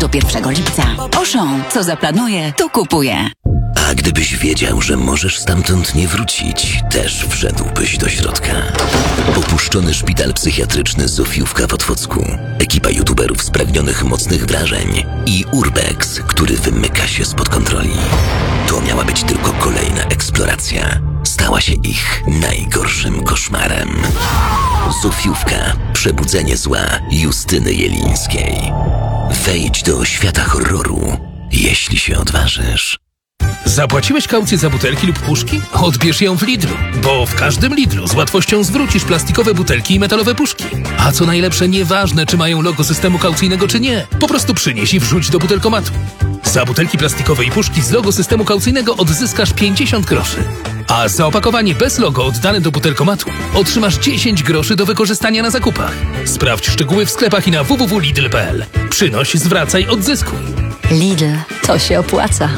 do 1 lipca. Auchan, co zaplanuje, to kupuje. A gdybyś wiedział, że możesz stamtąd nie wrócić, też wszedłbyś do środka. Opuszczony szpital psychiatryczny Zofiówka w Otwocku, ekipa youtuberów spragnionych mocnych wrażeń i Urbex, który wymyka się spod kontroli. To miała być tylko kolejna eksploracja. Stała się ich najgorszym koszmarem. Zofiówka. Przebudzenie zła Justyny Jelińskiej. Wejdź do świata horroru, jeśli się odważysz. Zapłaciłeś kaucję za butelki lub puszki? Odbierz ją w Lidlu, bo w każdym Lidlu z łatwością zwrócisz plastikowe butelki i metalowe puszki. A co najlepsze, nieważne czy mają logo systemu kaucyjnego czy nie, po prostu przynieś i wrzuć do butelkomatu. Za butelki plastikowe i puszki z logo systemu kaucyjnego odzyskasz 50 groszy. A za opakowanie bez logo oddane do butelkomatu otrzymasz 10 groszy do wykorzystania na zakupach. Sprawdź szczegóły w sklepach i na www.lidl.pl. Przynoś, zwracaj, odzyskuj. Lidl, to się opłaca.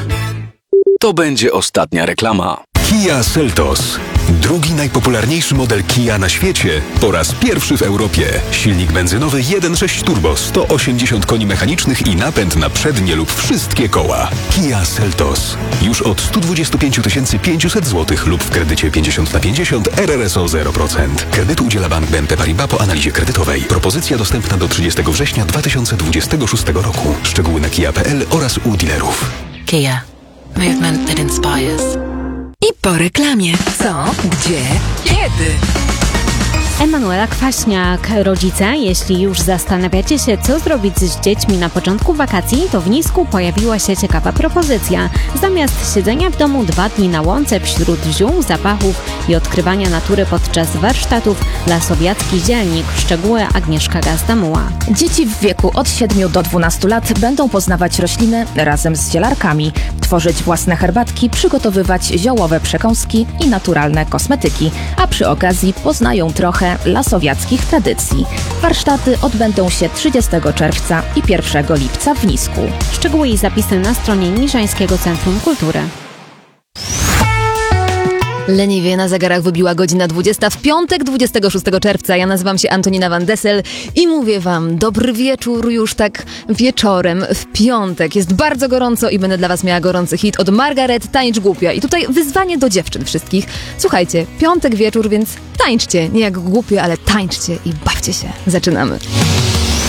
To będzie ostatnia reklama. Kia Seltos. Drugi najpopularniejszy model Kia na świecie po raz pierwszy w Europie. Silnik benzynowy 1.6 turbo, 180 koni mechanicznych i napęd na przednie lub wszystkie koła. Kia Seltos. Już od 125 500 zł lub w kredycie 50/50 RRSO 0%. Kredytu udziela Bank BNP Paribas po analizie kredytowej. Propozycja dostępna do 30 września 2026 roku. Szczegóły na kia.pl oraz u dealerów. Kia. Movement that inspires. I po reklamie. Co? Gdzie? Kiedy? Emanuela Kwaśniak. Rodzice, jeśli już zastanawiacie się, co zrobić z dziećmi na początku wakacji, to w Nisku pojawiła się ciekawa propozycja. Zamiast siedzenia w domu 2 dni na łące wśród ziół, zapachów i odkrywania natury podczas warsztatów, Lasowiacki Zielnik. Szczegóły Agnieszka Gazdamuła. Dzieci w wieku od 7 do 12 lat będą poznawać rośliny razem z zielarkami, tworzyć własne herbatki, przygotowywać ziołowe przekąski i naturalne kosmetyki, a przy okazji poznają trochę lasowiackich tradycji. Warsztaty odbędą się 30 czerwca i 1 lipca w Nisku. Szczegóły i zapisy na stronie Niszańskiego Centrum Kultury. Leniwie na zegarach wybiła godzina 20 w piątek 26 czerwca. Ja nazywam się Antonina Van Dessel i mówię wam dobry wieczór już tak wieczorem w piątek. Jest bardzo gorąco i będę dla was miała gorący hit od Margaret, Tańcz głupia. I tutaj wyzwanie do dziewczyn wszystkich. Słuchajcie, piątek wieczór, więc tańczcie. Nie jak głupie, ale tańczcie i bawcie się. Zaczynamy.